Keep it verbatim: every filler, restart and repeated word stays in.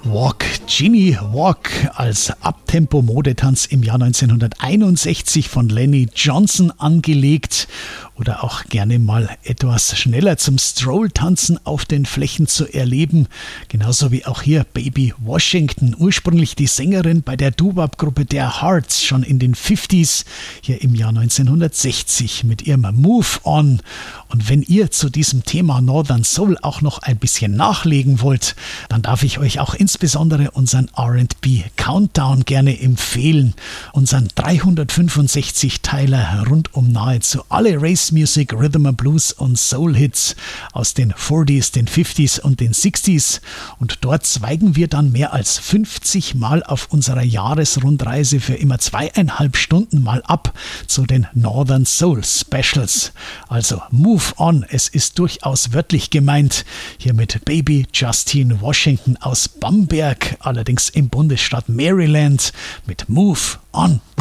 Walk, Ginny Walk als Abtempo-Modetanz im Jahr neunzehnhunderteinundsechzig von Lenny Johnson angelegt oder auch gerne mal etwas schneller zum Stroll-Tanzen auf den Flächen zu erleben. Genauso wie auch hier Baby Washington, ursprünglich die Sängerin bei der Doo-Wop-Gruppe der Hearts schon in den fünfziger, hier im Jahr neunzehnhundertsechzig mit ihrem Move On. Und wenn ihr zu diesem Thema Northern Soul auch noch ein bisschen nachlegen wollt, dann darf ich euch auch insbesondere unseren R and B Countdown gerne empfehlen. Unseren dreihundertfünfundsechzig-Teiler rund um nahezu alle Race Music, Rhythm and Blues und Soul Hits aus den vierziger, den fünfziger und den sechziger. Und dort zweigen wir dann mehr als fünfzig Mal auf unserer Jahresrundreise für immer zweieinhalb Stunden mal ab zu den Northern Soul Specials. Also Move On, es ist durchaus wörtlich gemeint, hier mit Baby Justine Washington aus Bamberg, allerdings im Bundesstaat Maryland, mit Move On.